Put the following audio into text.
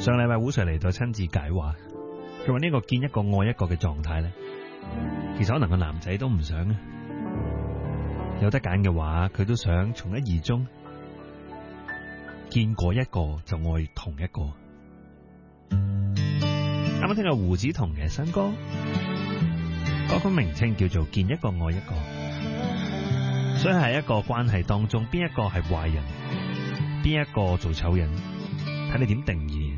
上禮拜胡 Sir 嚟到親自解話，佢話呢個見一個愛一個嘅狀態咧，其實可能個男仔都唔想啊。有得揀嘅話，佢都想從一而終，見過一個就愛同一個。啱啱聽過胡子彤嘅新歌，歌曲名稱叫做《見一個愛一個》。所以喺一個關係當中，邊一個係壞人，邊一個做醜人，睇你點定義。